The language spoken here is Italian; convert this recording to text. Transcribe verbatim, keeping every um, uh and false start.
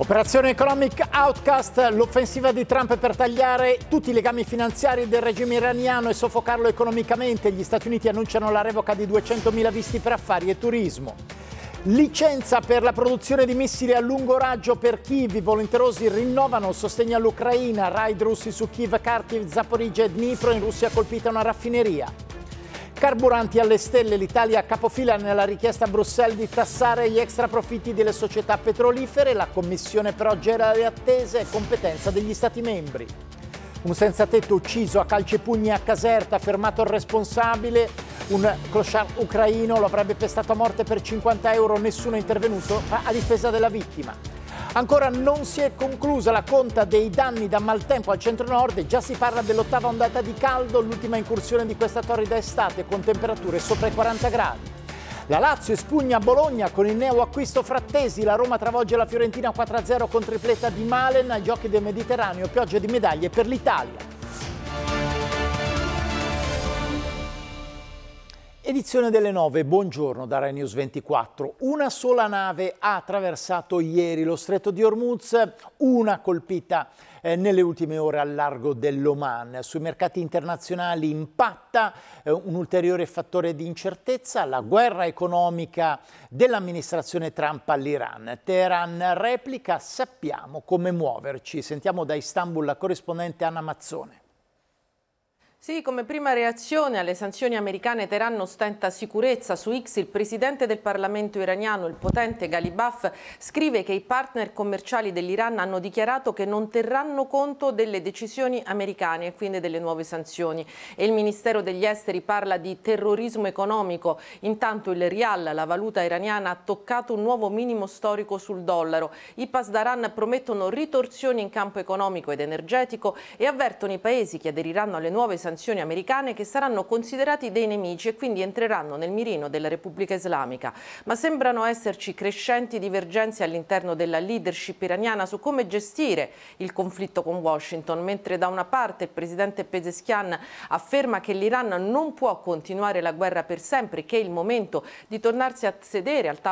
Operazione Economic Outcast, l'offensiva di Trump per tagliare tutti i legami finanziari del regime iraniano e soffocarlo economicamente. Gli Stati Uniti annunciano la revoca di duecentomila visti per affari e turismo. Licenza per la produzione di missili a lungo raggio per Kiev. I volenterosi rinnovano il sostegno all'Ucraina. Raid russi su Kiev, Kharkiv, Zaporizhzhia e Dnipro. In Russia colpita una raffineria. Carburanti alle stelle, l'Italia capofila nella richiesta a Bruxelles di tassare gli extraprofitti delle società petrolifere. La Commissione però gera le attese e competenza degli Stati membri. Un senza tetto ucciso a calci e pugni a Caserta, fermato il responsabile, un clochard ucraino lo avrebbe pestato a morte per cinquanta euro, nessuno è intervenuto a difesa della vittima. Ancora non si è conclusa la conta dei danni da maltempo al centro-nord e già si parla dell'ottava ondata di caldo, l'ultima incursione di questa torrida estate con temperature sopra i quaranta gradi. La Lazio espugna Bologna con il neo acquisto Frattesi, la Roma travolge la Fiorentina quattro a zero con tripletta di Malen, ai Giochi del Mediterraneo, pioggia di medaglie per l'Italia. Edizione delle nove, buongiorno da Rai News ventiquattro. Una sola nave ha attraversato ieri lo stretto di Hormuz, una colpita eh, nelle ultime ore al largo dell'Oman. Sui mercati internazionali impatta eh, un ulteriore fattore di incertezza, la guerra economica dell'amministrazione Trump all'Iran. Teheran replica, sappiamo come muoverci. Sentiamo da Istanbul la corrispondente Anna Mazzone. Sì, come prima reazione alle sanzioni americane Teheran ostenta sicurezza. Su X il presidente del Parlamento iraniano, il potente Ghalibaf, scrive che i partner commerciali dell'Iran hanno dichiarato che non terranno conto delle decisioni americane e quindi delle nuove sanzioni. E il Ministero degli Esteri parla di terrorismo economico. Intanto il rial, la valuta iraniana, ha toccato un nuovo minimo storico sul dollaro. I Pasdaran promettono ritorsioni in campo economico ed energetico e avvertono i paesi che aderiranno alle nuove sanzioni americane che saranno considerati dei nemici e quindi entreranno nel mirino della Repubblica Islamica. Ma sembrano esserci crescenti divergenze all'interno della leadership iraniana su come gestire il conflitto con Washington, mentre da una parte il presidente Pezeshkian afferma che l'Iran non può continuare la guerra per sempre, che è il momento di tornarsi a sedere al tavolo